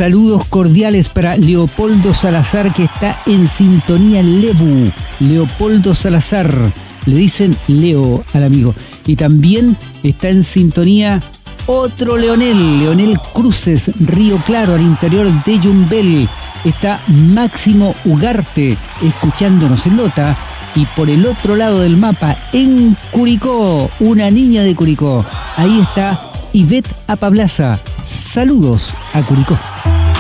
Saludos cordiales para Leopoldo Salazar, que está en sintonía Lebu. Leopoldo Salazar, le dicen Leo al amigo. Y también está en sintonía otro Leonel Cruces, Río Claro, al interior de Yumbel. Está Máximo Ugarte, escuchándonos en Lota. Y por el otro lado del mapa, en Curicó, una niña de Curicó. Ahí está Ivette Apablaza. Saludos a Curicó.